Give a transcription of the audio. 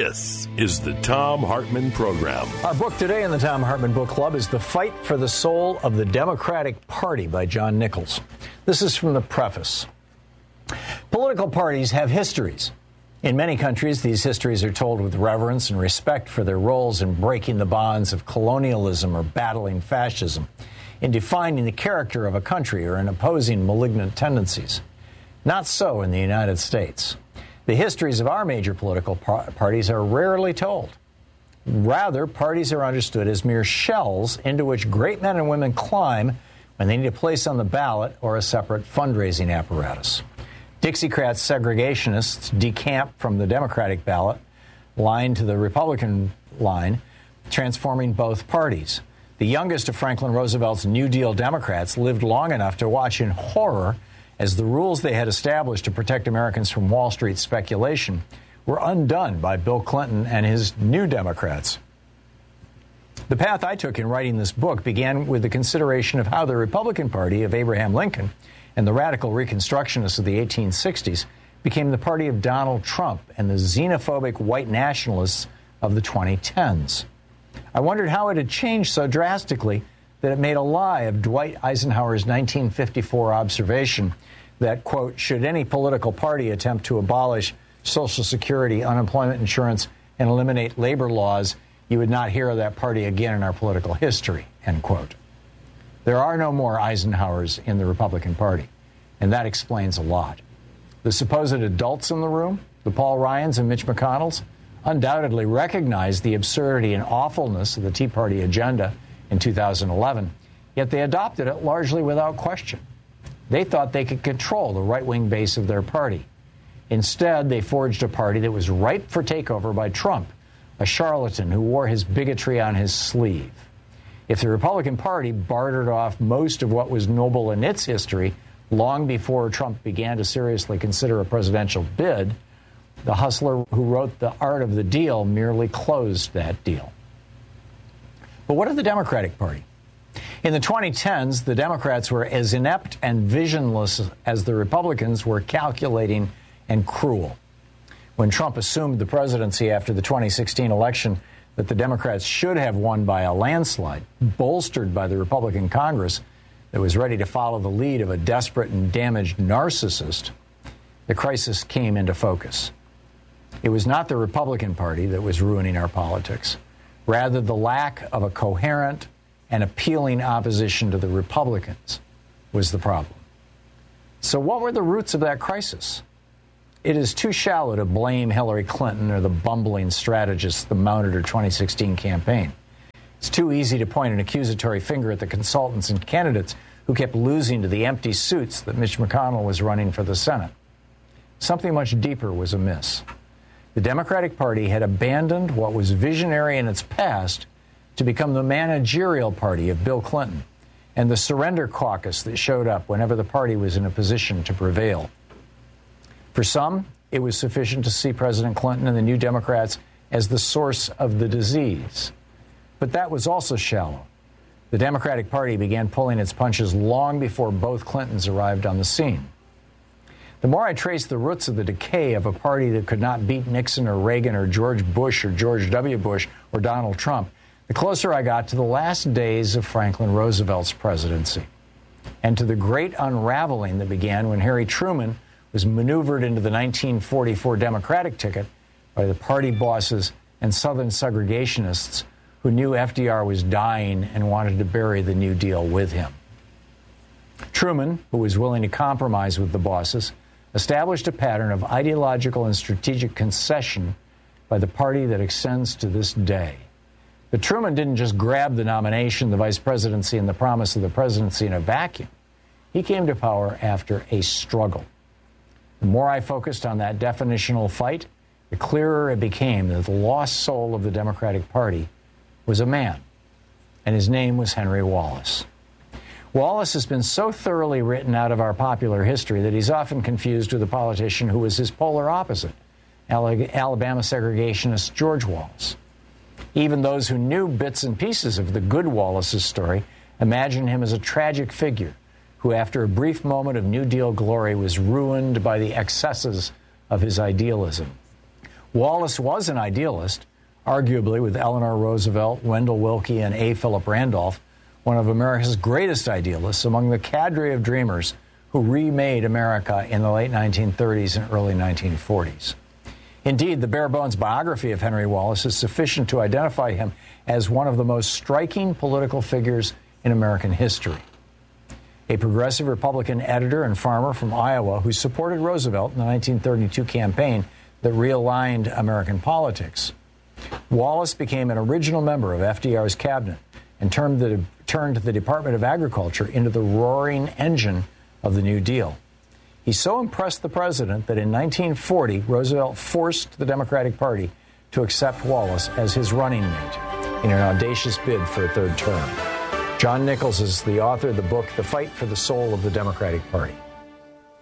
This is the Thom Hartmann Program. Our book today in the Thom Hartmann Book Club is The Fight for the Soul of the Democratic Party by John Nichols. This is from the preface. Political parties have histories. In many countries, these histories are told with reverence and respect for their roles in breaking the bonds of colonialism or battling fascism, in defining the character of a country or in opposing malignant tendencies. Not so in the United States. The histories of our major political parties are rarely told. Rather, parties are understood as mere shells into which great men and women climb when they need a place on the ballot or a separate fundraising apparatus. Dixiecrat segregationists decamp from the Democratic ballot line to the Republican line, transforming both parties. The youngest of Franklin Roosevelt's New Deal Democrats lived long enough to watch in horror as the rules they had established to protect Americans from Wall Street speculation were undone by Bill Clinton and his New Democrats. The path I took in writing this book began with the consideration of how the Republican Party of Abraham Lincoln and the radical Reconstructionists of the 1860s became the party of Donald Trump and the xenophobic white nationalists of the 2010s. I wondered how it had changed so drastically that it made a lie of Dwight Eisenhower's 1954 observation that, quote, should any political party attempt to abolish Social Security, unemployment insurance, and eliminate labor laws, you would not hear of that party again in our political history, end quote. There are no more Eisenhowers in the Republican Party, and that explains a lot. The supposed adults in the room, the Paul Ryans and Mitch McConnells, undoubtedly recognized the absurdity and awfulness of the Tea Party agenda in 2011, yet they adopted it largely without question. They thought they could control the right-wing base of their party. Instead, they forged a party that was ripe for takeover by Trump, a charlatan who wore his bigotry on his sleeve. If the Republican Party bartered off most of what was noble in its history long before Trump began to seriously consider a presidential bid, the hustler who wrote The Art of the Deal merely closed that deal. But what of the Democratic Party? In the 2010s, the Democrats were as inept and visionless as the Republicans were calculating and cruel. When Trump assumed the presidency after the 2016 election that the Democrats should have won by a landslide, bolstered by the Republican Congress that was ready to follow the lead of a desperate and damaged narcissist, the crisis came into focus. It was not the Republican Party that was ruining our politics. Rather, the lack of a coherent and appealing opposition to the Republicans was the problem. So what were the roots of that crisis? It is too shallow to blame Hillary Clinton or the bumbling strategists that mounted her 2016 campaign. It's too easy to point an accusatory finger at the consultants and candidates who kept losing to the empty suits that Mitch McConnell was running for the Senate. Something much deeper was amiss. The Democratic Party had abandoned what was visionary in its past to become the managerial party of Bill Clinton and the surrender caucus that showed up whenever the party was in a position to prevail. For some, it was sufficient to see President Clinton and the New Democrats as the source of the disease. But that was also shallow. The Democratic Party began pulling its punches long before both Clintons arrived on the scene. The more I traced the roots of the decay of a party that could not beat Nixon or Reagan or George Bush or George W. Bush or Donald Trump, the closer I got to the last days of Franklin Roosevelt's presidency and to the great unraveling that began when Harry Truman was maneuvered into the 1944 Democratic ticket by the party bosses and Southern segregationists who knew FDR was dying and wanted to bury the New Deal with him. Truman, who was willing to compromise with the bosses, established a pattern of ideological and strategic concession by the party that extends to this day. But Truman didn't just grab the nomination, the vice presidency, and the promise of the presidency in a vacuum. He came to power after a struggle. The more I focused on that definitional fight, the clearer it became that the lost soul of the Democratic Party was a man, and his name was Henry Wallace. Wallace has been so thoroughly written out of our popular history that he's often confused with a politician who was his polar opposite, Alabama segregationist George Wallace. Even those who knew bits and pieces of the good Wallace's story imagine him as a tragic figure who, after a brief moment of New Deal glory, was ruined by the excesses of his idealism. Wallace was an idealist, arguably with Eleanor Roosevelt, Wendell Willkie, and A. Philip Randolph, one of America's greatest idealists among the cadre of dreamers who remade America in the late 1930s and early 1940s. Indeed, the bare-bones biography of Henry Wallace is sufficient to identify him as one of the most striking political figures in American history. A progressive Republican editor and farmer from Iowa who supported Roosevelt in the 1932 campaign that realigned American politics. Wallace became an original member of FDR's cabinet and turned the Department of Agriculture into the roaring engine of the New Deal. He so impressed the president that in 1940, Roosevelt forced the Democratic Party to accept Wallace as his running mate in an audacious bid for a third term. John Nichols is the author of the book, The Fight for the Soul of the Democratic Party.